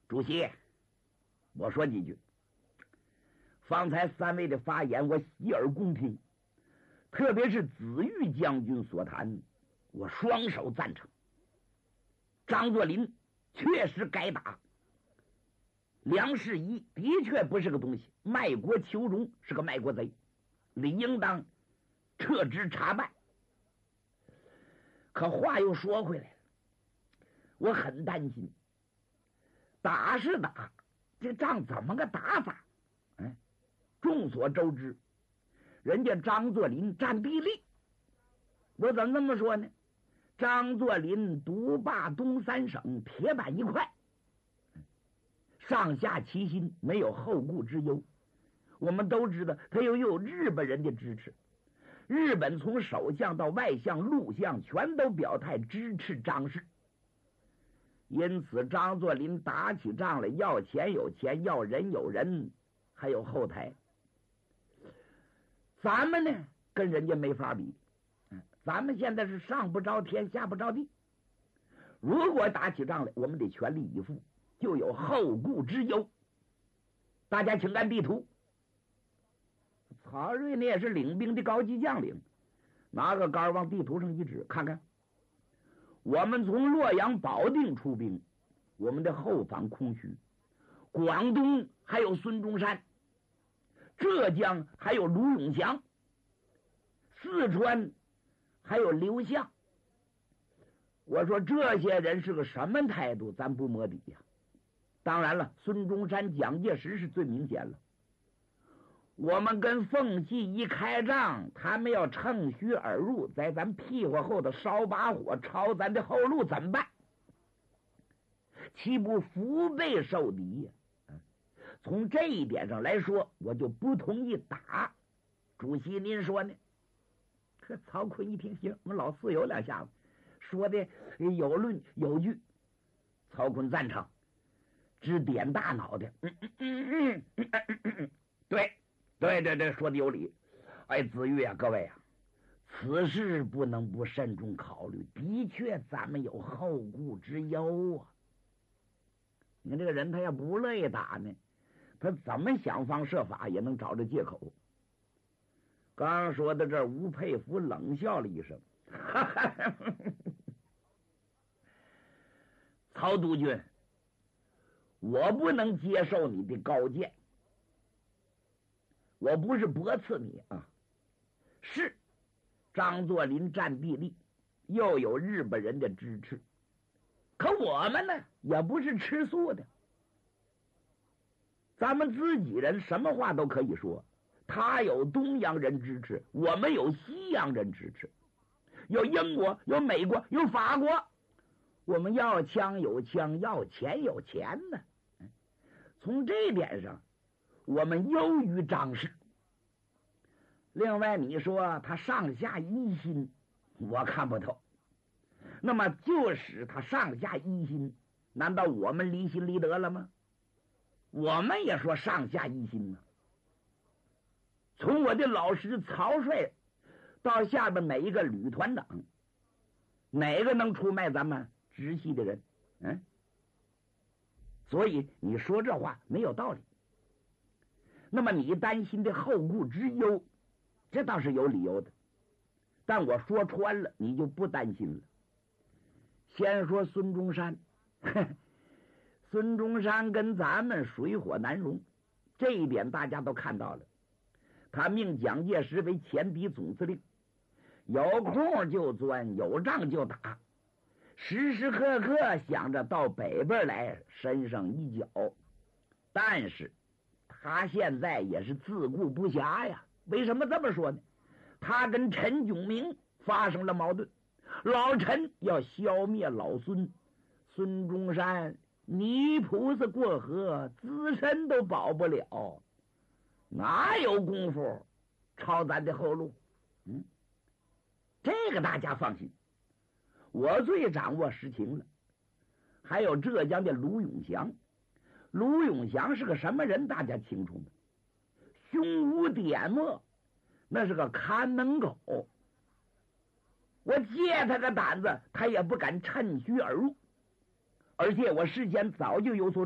主席，我说几句。方才三位的发言我洗耳恭听，特别是子玉将军所谈，我双手赞成。张作霖确实该打，梁士仪的确不是个东西，卖国求荣，是个卖国贼，理应当撤职查办。可话又说回来了，我很担心，打是打，这仗怎么个打法？众所周知，人家张作霖占地利。我怎么这么说呢？张作霖独霸东三省，铁板一块，上下齐心，没有后顾之忧。我们都知道，他又有日本人的支持，日本从首相到外相、陆相全都表态支持张氏。因此张作霖打起仗来，要钱有钱，要人有人，还有后台。咱们呢，跟人家没法比。咱们现在是上不着天，下不着地。如果打起仗来，我们得全力以赴，就有后顾之忧。大家请看地图。曹睿那也是领兵的高级将领，拿个杆往地图上一指，看看，我们从洛阳保定出兵，我们的后方空虚，广东还有孙中山，浙江还有卢永祥，四川还有刘向。我说这些人是个什么态度，咱不摸底呀。当然了，孙中山、蒋介石是最明显了。我们跟奉系一开仗，他们要趁虚而入，在咱屁股后头烧把火，抄咱的后路，怎么办？岂不腹背受敌呀？从这一点上来说，我就不同意打。主席您说呢？曹锟一听，行，我们老四有两下子，说的有论有据。曹锟赞成，只点大脑袋。对，说的有理。哎，子玉啊，各位啊，此事不能不慎重考虑，的确咱们有后顾之忧啊。你看这个人，他要不乐意打呢，他怎么想方设法也能找着借口。刚说到这儿，吴佩孚冷笑了一声，曹督军，我不能接受你的高见，我不是驳斥你啊，是张作霖占地利，又有日本人的支持，可我们呢也不是吃素的，咱们自己人什么话都可以说。他有东洋人支持，我们有西洋人支持，有英国，有美国，有法国。我们要枪有枪，要钱有钱呢。从这一点上，我们优于张氏。另外你说他上下一心，我看不透。那么就使他上下一心，难道我们离心离德了吗？我们也说上下一心呢。从我的老师曹帅到下边每一个旅团长，哪个能出卖咱们直系的人？所以你说这话没有道理。那么你担心的后顾之忧，这倒是有理由的，但我说穿了，你就不担心了。先说孙中山，孙中山跟咱们水火难容，这一点大家都看到了。他命蒋介石为前敌总司令，有空就钻，有仗就打，时时刻刻想着到北边来伸上一脚。但是他现在也是自顾不暇呀。为什么这么说呢？他跟陈炯明发生了矛盾，老陈要消灭老孙，孙中山泥菩萨过河，自身都保不了，哪有功夫抄咱的后路？这个大家放心，我最掌握实情了。还有浙江的卢永祥，卢永祥是个什么人？大家清楚吗？胸无点墨，那是个看门狗。我借他个胆子，他也不敢趁虚而入。而且我事先早就有所